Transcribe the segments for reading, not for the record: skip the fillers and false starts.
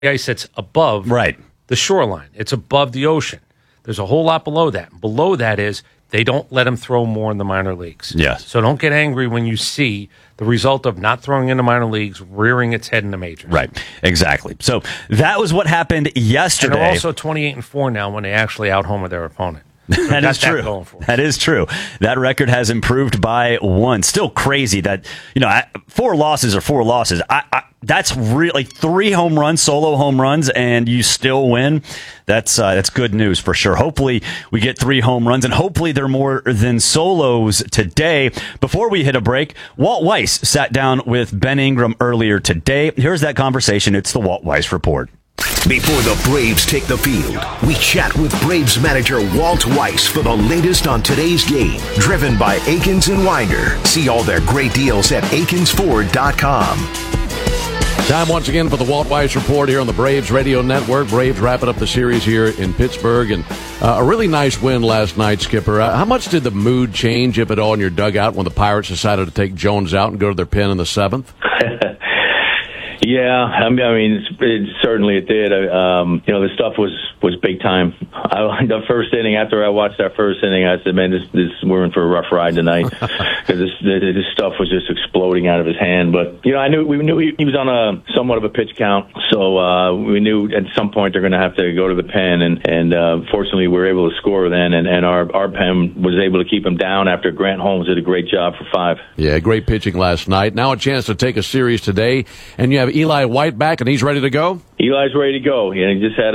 ice that's above right. the shoreline. It's above the ocean. There's a whole lot below that. Below that is they don't let him throw more in the minor leagues. Yes. So don't get angry when you see the result of not throwing in the minor leagues, rearing its head in the majors. Right, exactly. So that was what happened yesterday. And they're also 28-4 now when they actually out-homer their opponent. So that is true. That is true. That record has improved by 1. Still crazy that 4 losses are 4 losses. That's really 3 home runs, solo home runs, and you still win. That's good news for sure. Hopefully we get 3 home runs, and hopefully they're more than solos today. Before we hit a break, Walt Weiss sat down with Ben Ingram earlier today. Here's that conversation. It's the Walt Weiss Report. Before the Braves take the field, we chat with Braves manager Walt Weiss for the latest on today's game. Driven by Akins and Winder. See all their great deals at AkinsFord.com. Time once again for the Walt Weiss Report here on the Braves Radio Network. Braves wrapping up the series here in Pittsburgh, and a really nice win last night, Skipper. How much did the mood change, if at all, in your dugout when the Pirates decided to take Jones out and go to their pen in the 7th? Yeah, I mean, certainly it did. The stuff was big time. The first inning, after I watched that first inning, I said, "Man, we're in for a rough ride tonight," because this stuff was just exploding out of his hand. But we knew he was on somewhat of a pitch count, so we knew at some point they're going to have to go to the pen, and fortunately we were able to score then, and our pen was able to keep him down after Grant Holmes did a great job for 5. Yeah, great pitching last night. Now a chance to take a series today, and you have Eli White back, and he's ready to go? Eli's ready to go. He just had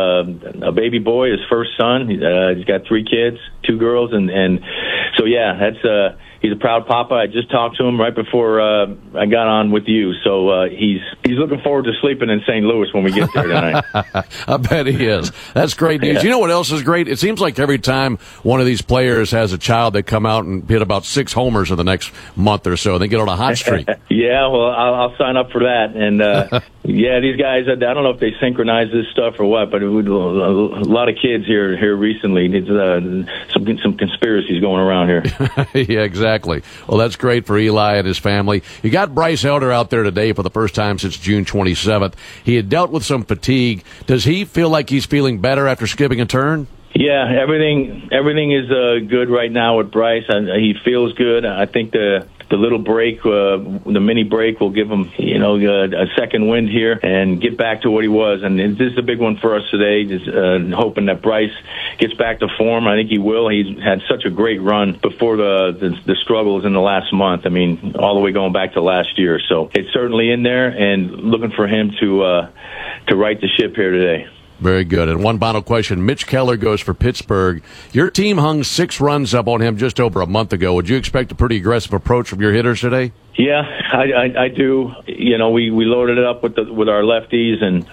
a baby boy, his first son. He's got 3 kids, 2 girls, and so that's he's a proud papa. I just talked to him right before I got on with you, so he's looking forward to sleeping in St. Louis when we get there tonight. I bet he is. That's great news. Yeah. You know what else is great? It seems like every time one of these players has a child, they come out and hit about 6 homers in the next month or so. They get on a hot streak. Yeah, well, I'll sign up for that. And these guys, I don't know if they synchronize this stuff or what, but a lot of kids here recently. Some conspiracies going around here. Yeah, exactly. Well, that's great for Eli and his family. You got Bryce Elder out there today for the first time since June 27th. He had dealt with some fatigue. Does he feel like he's feeling better after skipping a turn? Yeah, everything is good right now with Bryce. He feels good. I think the little break, the mini break, will give him a second wind here and get back to what he was. And this is a big one for us today. Just hoping that Bryce gets back to form. I think he will. He's had such a great run before the struggles in the last month. I mean, all the way going back to last year. So it's certainly in there, and looking for him to right the ship here today. Very good. And one final question. Mitch Keller goes for Pittsburgh. Your team hung 6 runs up on him just over a month ago. Would you expect a pretty aggressive approach from your hitters today? Yeah, I do. We loaded it up with our lefties, and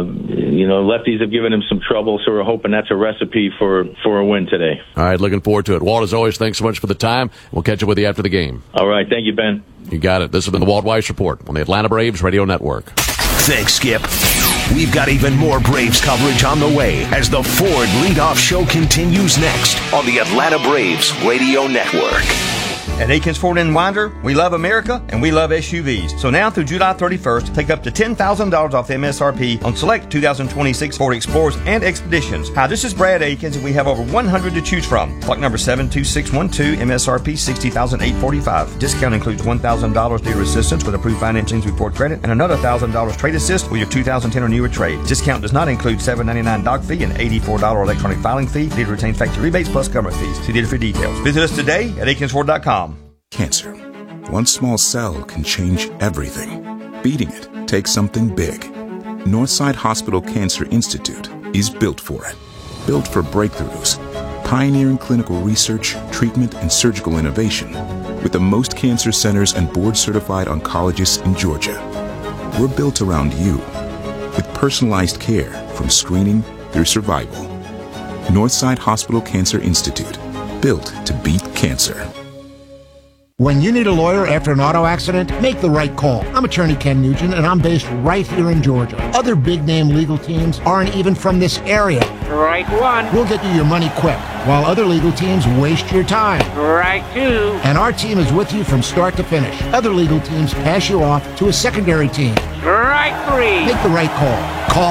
lefties have given him some trouble, so we're hoping that's a recipe for a win today. All right, looking forward to it. Walt, as always, thanks so much for the time. We'll catch up with you after the game. All right, thank you, Ben. You got it. This has been the Walt Weiss Report on the Atlanta Braves Radio Network. Thanks, Skip. We've got even more Braves coverage on the way as the Ford Leadoff Show continues next on the Atlanta Braves Radio Network. At Akins Ford & Winder, we love America and we love SUVs. So now through July 31st, take up to $10,000 off the MSRP on select 2026 Ford Explorers and Expeditions. Hi, this is Brad Akins, and we have over 100 to choose from. Block number 72612, MSRP $60,845. Discount includes $1,000 dealer assistance with approved financing through Ford Credit and another $1,000 trade assist with your 2010 or newer trade. Discount does not include $7.99 doc fee and $84 electronic filing fee. Dealer retains factory rebates plus government fees. See dealer for details. Visit us today at AkinsFord.com. Cancer. One small cell can change everything. Beating it takes something big. Northside Hospital Cancer Institute is built for it. Built for breakthroughs, pioneering clinical research, treatment, and surgical innovation, with the most cancer centers and board-certified oncologists in Georgia. We're built around you, with personalized care from screening through survival. Northside Hospital Cancer Institute, built to beat cancer. When you need a lawyer after an auto accident, make the right call. I'm attorney Ken Nugent, and I'm based right here in Georgia. Other big-name legal teams aren't even from this area. Right one. We'll get you your money quick, while other legal teams waste your time. Right two. And our team is with you from start to finish. Other legal teams pass you off to a secondary team. Right three. Make the right call. Call